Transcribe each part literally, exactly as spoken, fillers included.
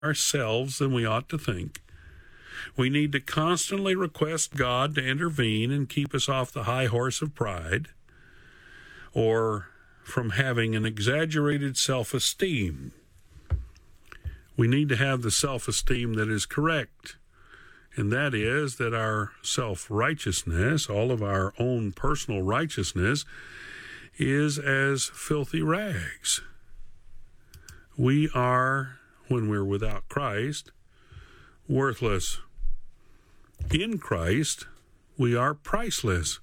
ourselves than we ought to think. We need to constantly request God to intervene and keep us off the high horse of pride, or from having an exaggerated self-esteem. We need to have the self-esteem that is correct, and that is that our self-righteousness, all of our own personal righteousness, is as filthy rags. We are, when we're without Christ, worthless. In Christ, we are priceless.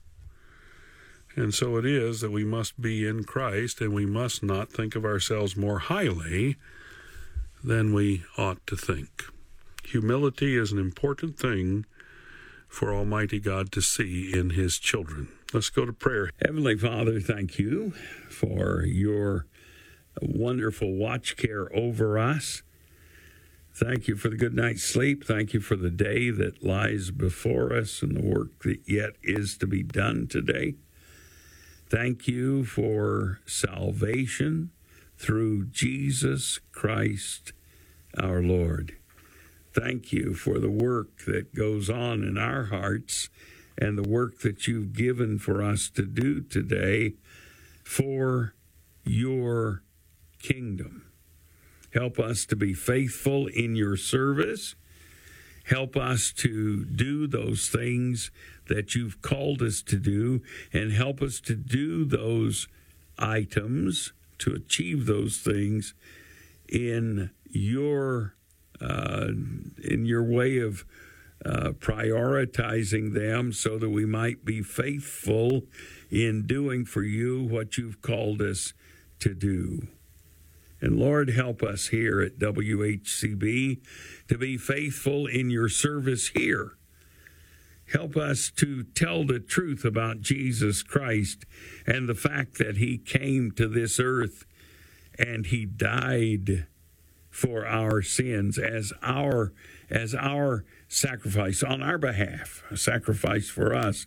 And so it is that we must be in Christ, and we must not think of ourselves more highly than we ought to think. Humility is an important thing for Almighty God to see in His children. Let's go to prayer. Heavenly Father, thank you for your wonderful watch care over us. Thank you for the good night's sleep. Thank you for the day that lies before us and the work that yet is to be done today. Thank you for salvation through Jesus Christ our Lord. Thank you for the work that goes on in our hearts and the work that you've given for us to do today for your kingdom. Help us to be faithful in your service. Help us to do those things that you've called us to do, and help us to do those items, to achieve those things in your uh, in your way of uh, prioritizing them, so that we might be faithful in doing for you what you've called us to do. And Lord, help us here at W H C B to be faithful in your service here. Help us to tell the truth about Jesus Christ and the fact that he came to this earth and he died for our sins as our as our sacrifice on our behalf, a sacrifice for us.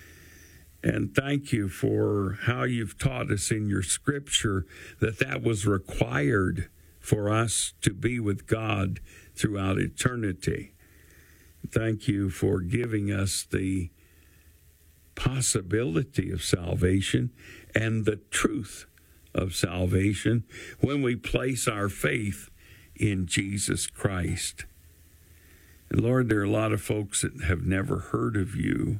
And thank you for how you've taught us in your scripture that that was required for us to be with God throughout eternity. Thank you for giving us the possibility of salvation and the truth of salvation when we place our faith in Jesus Christ. And Lord, there are a lot of folks that have never heard of you.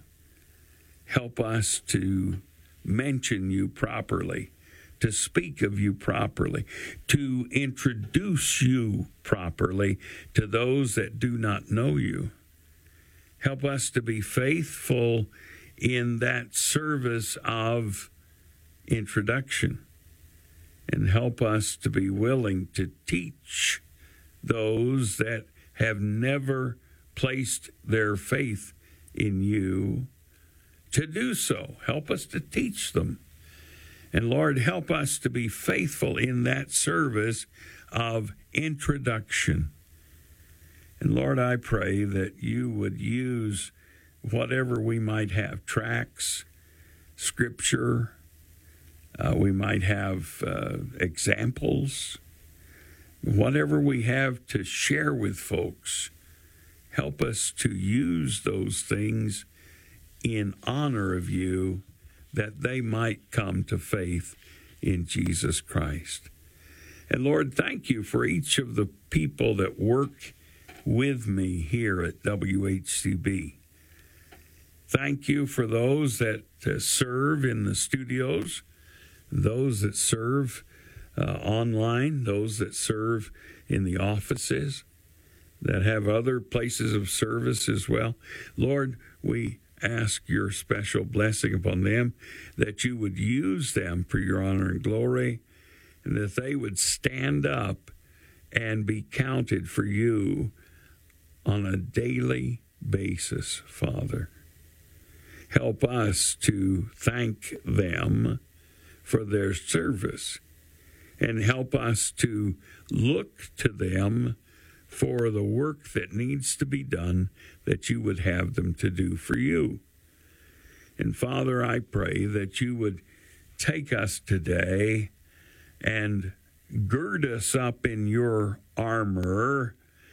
Help us to mention you properly, to speak of you properly, to introduce you properly to those that do not know you. Help us to be faithful in that service of introduction, and help us to be willing to teach those that have never placed their faith in you to do so. Help us to teach them. And Lord, help us to be faithful in that service of introduction. And Lord, I pray that you would use whatever we might have, tracts, scripture, uh, we might have uh, examples, whatever we have to share with folks. Help us to use those things in honor of you, that they might come to faith in Jesus Christ. And Lord, thank you for each of the people that work with me here at W H C B. Thank you for those that uh, serve in the studios, those that serve uh, online, those that serve in the offices, that have other places of service as well. Lord, we ask your special blessing upon them, that you would use them for your honor and glory, and that they would stand up and be counted for you on a daily basis, Father. Help us to thank them for their service, and help us to look to them for the work that needs to be done, that you would have them to do for you. And Father, I pray that you would take us today and gird us up in your armor